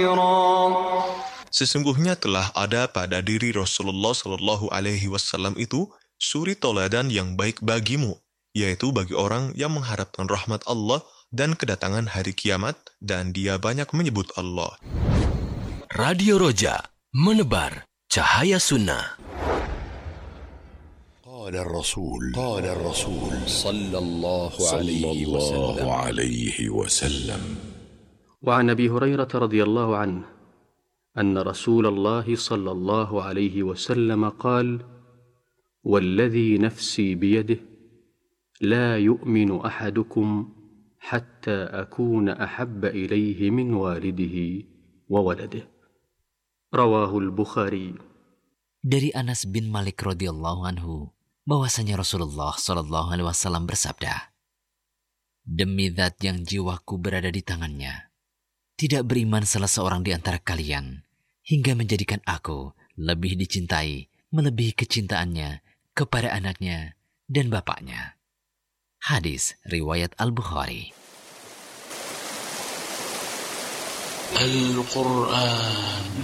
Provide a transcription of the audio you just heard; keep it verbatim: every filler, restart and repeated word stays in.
خيرا. Sesungguhnya telah ada pada diri Rasulullah Shallallahu Alaihi Wasallam itu suri toladan yang baik bagimu, yaitu bagi orang yang mengharapkan rahmat Allah dan kedatangan hari kiamat, dan dia banyak menyebut Allah. Radio Roja, menebar cahaya sunnah. قال الرسول قال الرسول صلى الله صلى الله عليه وسلم. وعن أبي هريرة رضي الله عنه أن رسول الله صلى الله عليه وسلم قال: والذي نفسي بيده لا يؤمن أحدكم حتى أكون أحب إليه من والده وولده. رواه البخاري. Dari Anas bin Malik radhiyallahu anhu bahwasanya Rasulullah shallallahu alaihi wasallam bersabda, demi zat yang jiwaku berada di tangannya, tidak beriman salah seorang di antara kalian hingga menjadikan aku lebih dicintai melebihi kecintaannya kepada anaknya dan bapaknya. Hadis riwayat Al-Bukhari. Al-Quran